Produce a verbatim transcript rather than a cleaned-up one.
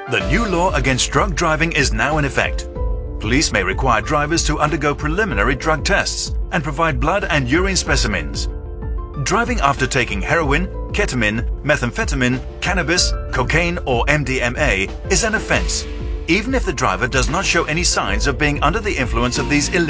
The new law against drug driving is now in effect. Police may require drivers to undergo preliminary drug tests and provide blood and urine specimens. Driving after taking heroin, ketamine, methamphetamine, cannabis, cocaine or M D M A is an offence, even if the driver does not show any signs of being under the influence of these illicit